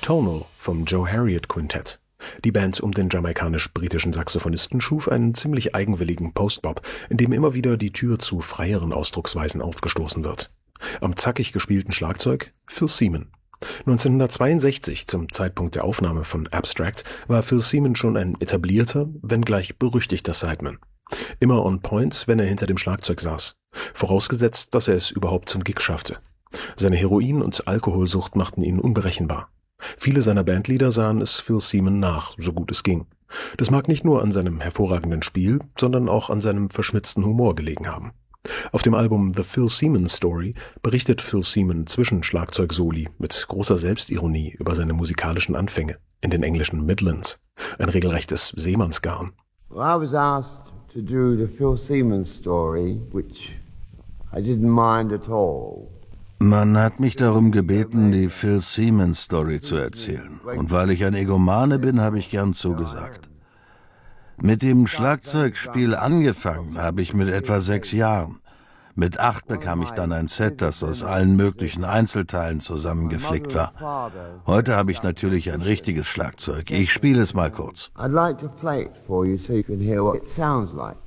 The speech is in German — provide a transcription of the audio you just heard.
Tonal vom Joe Harriott Quintett. Die Band um den jamaikanisch-britischen Saxophonisten schuf einen ziemlich eigenwilligen Postbop, in dem immer wieder die Tür zu freieren Ausdrucksweisen aufgestoßen wird. Am zackig gespielten Schlagzeug Phil Seaman. 1962, zum Zeitpunkt der Aufnahme von Abstract, war Phil Seaman schon ein etablierter, wenngleich berüchtigter Sideman. Immer on point, wenn er hinter dem Schlagzeug saß. Vorausgesetzt, dass er es überhaupt zum Gig schaffte. Seine Heroin- und Alkoholsucht machten ihn unberechenbar. Viele seiner Bandleader sahen es Phil Seaman nach, so gut es ging. Das mag nicht nur an seinem hervorragenden Spiel, sondern auch an seinem verschmitzten Humor gelegen haben. Auf dem Album The Phil Seaman Story berichtet Phil Seaman zwischen Schlagzeugsoli mit großer Selbstironie über seine musikalischen Anfänge in den englischen Midlands. Ein regelrechtes Seemannsgarn. Well, I was asked to do the Phil Seaman Story, which I didn't mind at all. Man hat mich darum gebeten, die Phil Seaman Story zu erzählen. Und weil ich ein Egomane bin, habe ich gern zugesagt. Mit dem Schlagzeugspiel angefangen habe ich mit etwa 6 Jahren. Mit 8 bekam ich dann ein Set, das aus allen möglichen Einzelteilen zusammengeflickt war. Heute habe ich natürlich ein richtiges Schlagzeug. Ich spiele es mal kurz. I'd like to play it for you so you can hear what it sounds like.